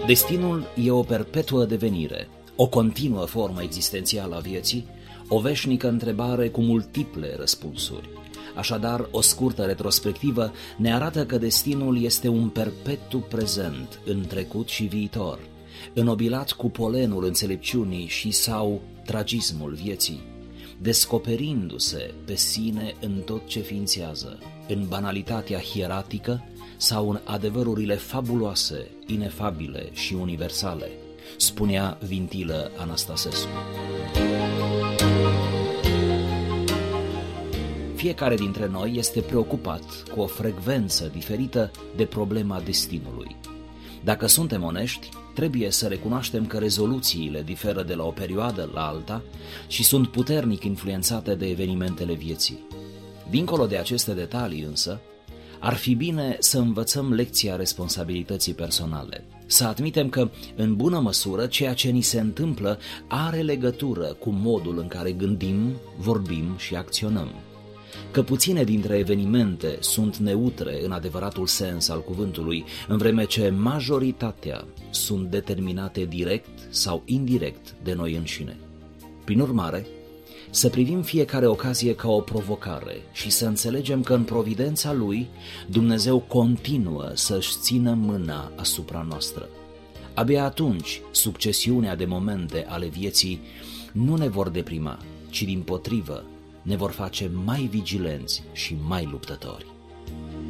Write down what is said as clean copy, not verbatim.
Destinul e o perpetuă devenire, o continuă formă existențială a vieții, o veșnică întrebare cu multiple răspunsuri. Așadar, o scurtă retrospectivă ne arată că destinul este un perpetu prezent în trecut și viitor, înobilat cu polenul înțelepciunii și sau tragismul vieții, descoperindu-se pe sine în tot ce ființează, în banalitatea hieratică sau în adevărurile fabuloase, inefabile și universale, spunea Vintilă Anastasescu. Fiecare dintre noi este preocupat cu o frecvență diferită de problema destinului. Dacă suntem onești, trebuie să recunoaștem că rezoluțiile diferă de la o perioadă la alta și sunt puternic influențate de evenimentele vieții. Dincolo de aceste detalii însă, ar fi bine să învățăm lecția responsabilității personale, să admitem că, în bună măsură, ceea ce ni se întâmplă are legătură cu modul în care gândim, vorbim și acționăm, că puține dintre evenimente sunt neutre în adevăratul sens al cuvântului, în vreme ce majoritatea sunt determinate direct sau indirect de noi înșine. Prin urmare, să privim fiecare ocazie ca o provocare și să înțelegem că în providența Lui Dumnezeu continuă să-și țină mâna asupra noastră. Abia atunci, succesiunea de momente ale vieții nu ne vor deprima, ci dimpotrivă ne vor face mai vigilenți și mai luptători.